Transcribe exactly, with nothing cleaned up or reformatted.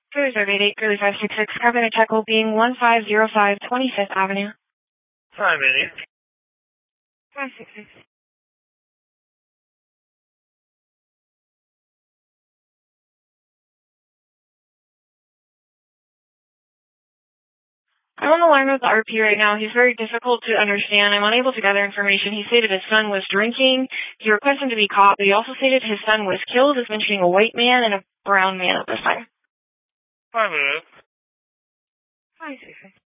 Cruise eight eight Curly five six six, carbon attack will being one five zero five twenty-fifth Avenue. Hi, Minnie. five six six. I'm on the line with the R P right now. He's very difficult to understand. I'm unable to gather information. He stated his son was drinking. He requested him to be caught, but he also stated his son was killed, as mentioning a white man and a brown man at this time. Five minutes. Hi, Susan.